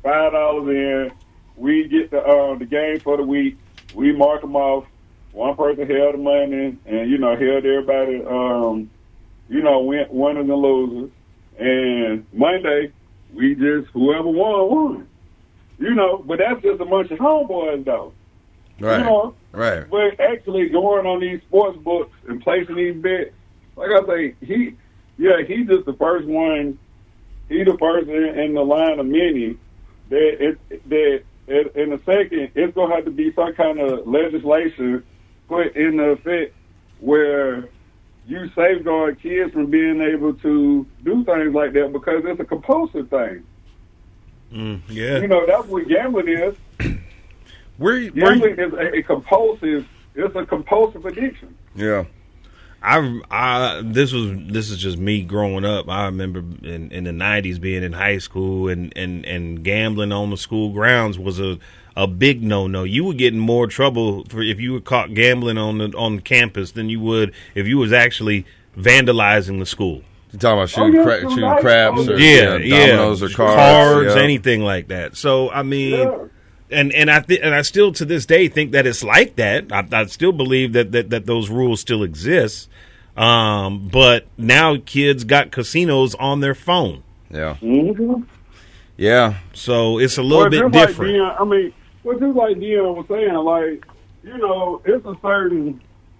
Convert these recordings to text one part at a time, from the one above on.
$5 in. We get the game for the week. We mark them off. One person held the money, and held everybody. Winners and losers. And Monday, we just whoever won. But that's just a bunch of homeboys, though. Right. Right. But actually going on these sports books and placing these bets, like I say, he's just the first one. He's the first in the line of many that in a second it's gonna have to be some kind of legislation put into effect where you safeguard kids from being able to do things like that because it's a compulsive thing. Yeah. That's what gambling is. Gambling is a compulsive. It's a compulsive addiction. Yeah. This is just me growing up. I remember in the 90s being in high school and gambling on the school grounds was a big no. You would get in more trouble if you were caught gambling on campus than you would if you was actually vandalizing the school. You're talking about shooting craps or dominoes or cards, anything like that. So I mean. Yeah. And I still to this day think that it's like that. I still believe that those rules still exist. But now kids got casinos on their phone. Yeah. Mm-hmm. Yeah. So it's a little bit different. Just like Dion was saying, it's a certain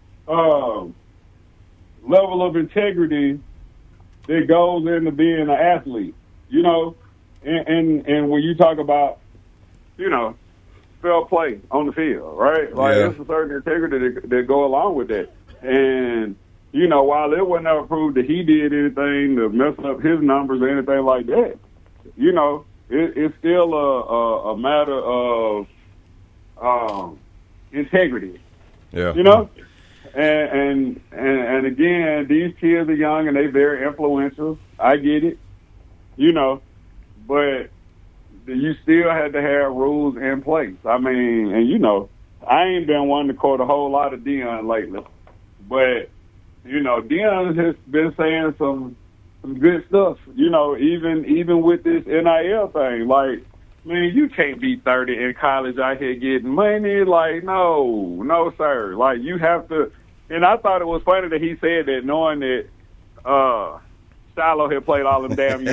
level of integrity that goes into being an athlete. And when you talk about fair play on the field, right? There's a certain integrity that go along with that. And, while it wasn't ever proved that he did anything to mess up his numbers or anything like that, it's still a matter of integrity. Yeah. And again, these kids are young and they very influential. I get it. But you still had to have rules in place. I mean, and I ain't been one to quote a whole lot of Dion lately, but Dion has been saying some good stuff. Even with this NIL thing, man, you can't be 30 in college out here getting money. No, sir. You have to. And I thought it was funny that he said that, knowing that Shiloh had played all them damn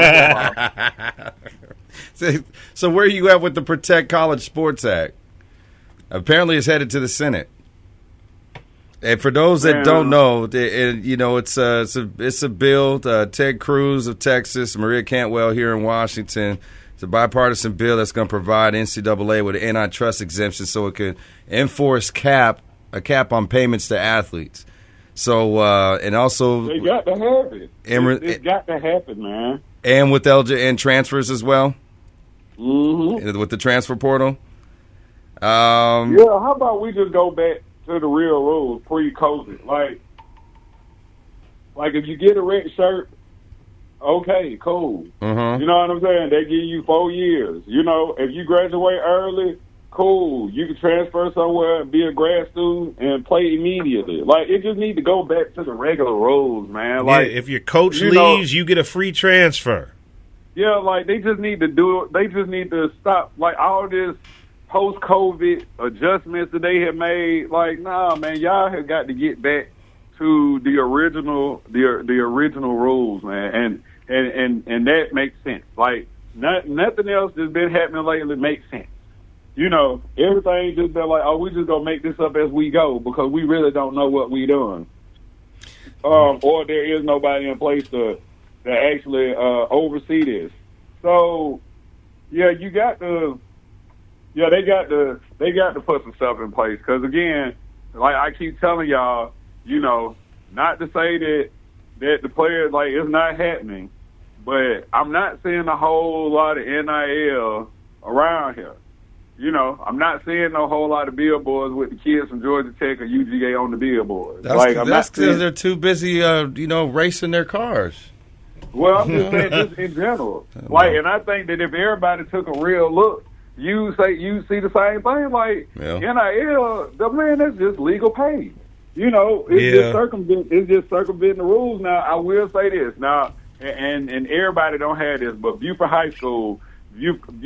years. So where are you at with the Protect College Sports Act? Apparently it's headed to the Senate. And for those that don't know, it's a bill. Ted Cruz of Texas, Maria Cantwell here in Washington. It's a bipartisan bill that's going to provide NCAA with an antitrust exemption so it can enforce a cap on payments to athletes. So and also they got to have it. It's got to happen, man. And with and transfers as well. Mm-hmm. With the transfer portal. How about we just go back to the real rules pre-COVID? Like if you get a red shirt, okay, cool. Mm-hmm. You know what I'm saying? They give you 4 years. If you graduate early, cool. You can transfer somewhere, be a grad student, and play immediately. It just need to go back to the regular rules, man. If your coach leaves, you get a free transfer. Yeah, they just need to do it. They just need to stop, all this post-COVID adjustments that they have made. Nah, man, y'all have got to get back to the original rules, man. And that makes sense. Nothing else that's been happening lately makes sense. Everything just been we just gonna make this up as we go because we really don't know what we doing. Or there is nobody in place to actually oversee this. So, yeah, they got to put some stuff in place because again, I keep telling y'all, not to say that the players it's not happening, but I'm not seeing a whole lot of NIL around here. I'm not seeing a whole lot of billboards with the kids from Georgia Tech or UGA on the billboards. That's because they're too busy, racing their cars. Well, I'm just saying just in general. And I think that if everybody took a real look, you see the same thing. NIL, that's just legal pay. It's just circumventing the rules. Now, I will say this. Now, and everybody don't have this, but Buford High School,